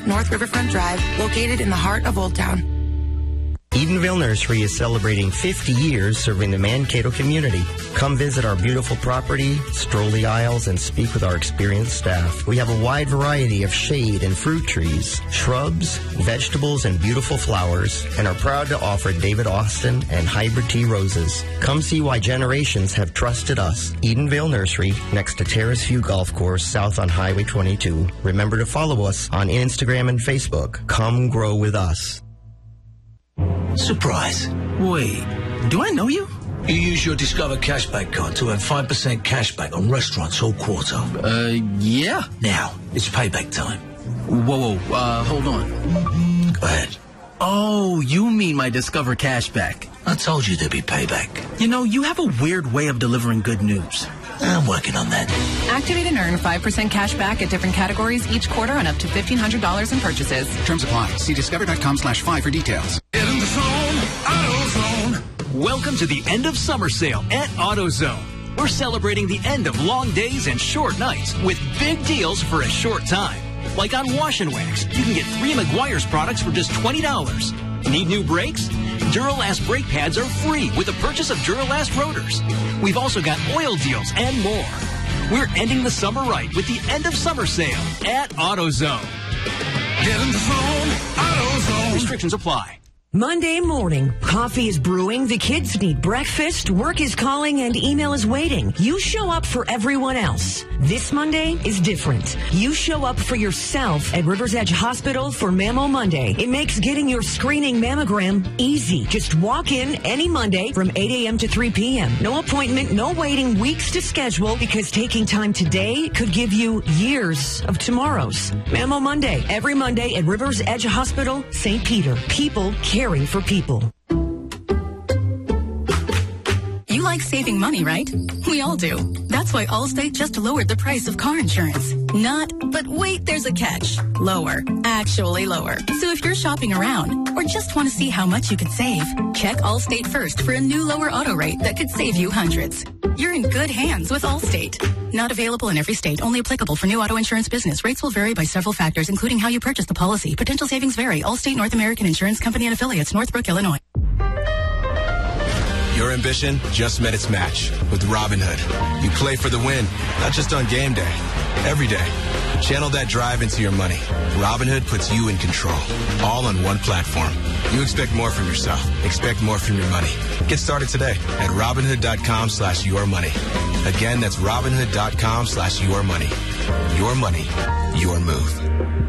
North Riverfront Drive, located in the heart of Old Town. Edenville Nursery is celebrating 50 years serving the Mankato community. Come visit our beautiful property, stroll the aisles, and speak with our experienced staff. We have a wide variety of shade and fruit trees, shrubs, vegetables, and beautiful flowers, and are proud to offer David Austin and hybrid tea roses. Come see why generations have trusted us. Edenville Nursery, next to Terrace View Golf Course, south on Highway 22. Remember to follow us on Instagram and Facebook. Come grow with us. Surprise. Wait, do I know you? You use your Discover Cashback card to earn 5% cashback on restaurants all quarter. Yeah. Now, it's payback time. Whoa, hold on. Go ahead. Oh, you mean my Discover Cashback. I told you there'd be payback. You know, you have a weird way of delivering good news. I'm working on that. Activate and earn 5% cash back at different categories each quarter on up to $1,500 in purchases. Terms apply. See discover.com/5 for details. Get in the zone, AutoZone. Welcome to the end of summer sale at AutoZone. We're celebrating the end of long days and short nights with big deals for a short time. Like on Wash and Wax, you can get 3 Meguiar's products for just $20. Need new brakes? Duralast brake pads are free with the purchase of Duralast rotors. We've also got oil deals and more. We're ending the summer right with the end of summer sale at AutoZone. Get in the zone, AutoZone. Restrictions apply. Monday morning, coffee is brewing, the kids need breakfast, work is calling, and email is waiting. You show up for everyone else. This Monday is different. You show up for yourself at Rivers Edge Hospital for Mammo Monday. It makes getting your screening mammogram easy. Just walk in any Monday from 8 a.m. to 3 p.m. No appointment, no waiting, weeks to schedule, because taking time today could give you years of tomorrows. Mammo Monday, every Monday at Rivers Edge Hospital, St. Peter. People caring for people. You like saving money, right? We all do. That's why Allstate just lowered the price of car insurance. Not, but wait, there's a catch. Lower. Actually lower. So if you're shopping around or just want to see how much you could save, check Allstate first for a new lower auto rate that could save you hundreds. You're in good hands with Allstate. Not available in every state. Only applicable for new auto insurance business. Rates will vary by several factors, including how you purchase the policy. Potential savings vary. Allstate North American Insurance Company and Affiliates, Northbrook, Illinois. Your ambition just met its match with Robinhood. You play for the win, not just on game day, every day. Channel that drive into your money. Robinhood puts you in control, all on one platform. You expect more from yourself. Expect more from your money. Get started today at Robinhood.com/yourmoney. Again, that's Robinhood.com/yourmoney. Your money, your move.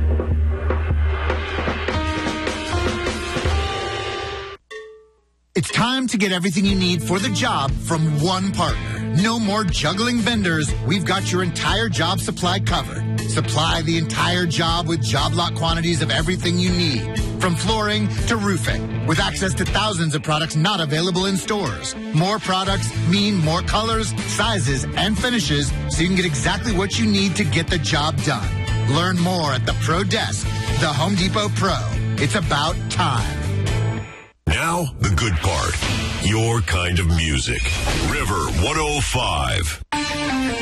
It's time to get everything you need for the job from one partner. No more juggling vendors. We've got your entire job supply covered. Supply the entire job with job lot quantities of everything you need, from flooring to roofing, with access to thousands of products not available in stores. More products mean more colors, sizes, and finishes, so you can get exactly what you need to get the job done. Learn more at the Pro Desk, the Home Depot Pro. It's about time. Now, the good part. Your kind of music. River 105.